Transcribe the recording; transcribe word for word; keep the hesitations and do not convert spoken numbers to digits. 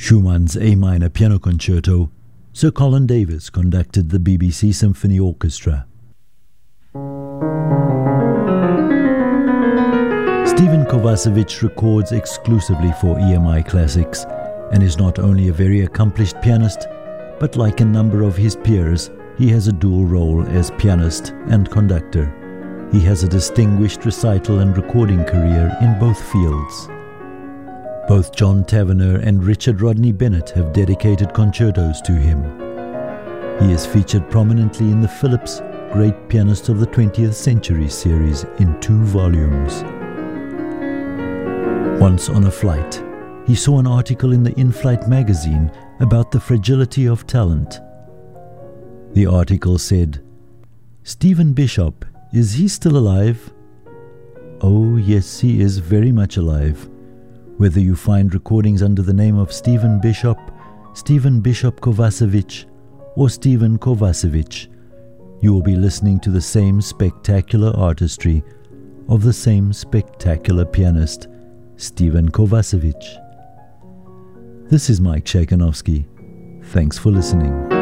Schumann's A minor piano concerto, Sir Colin Davis conducted the B B C Symphony Orchestra. Stephen Kovacevic records exclusively for E M I Classics and is not only a very accomplished pianist, but like a number of his peers, he has a dual role as pianist and conductor. He has a distinguished recital and recording career in both fields. Both John Tavener and Richard Rodney Bennett have dedicated concertos to him. He is featured prominently in the Phillips Great Pianist of the twentieth Century series in two volumes. Once on a flight, he saw an article in the In-Flight magazine about the fragility of talent. The article said, "Stephen Bishop, is he still alive?" "Oh yes, he is very much alive. Whether you find recordings under the name of Stephen Bishop, Stephen Bishop Kovacevic, or Stephen Kovacevic, you will be listening to the same spectacular artistry of the same spectacular pianist, Stephen Kovacevic." This is Mike Shakanowski. Thanks for listening.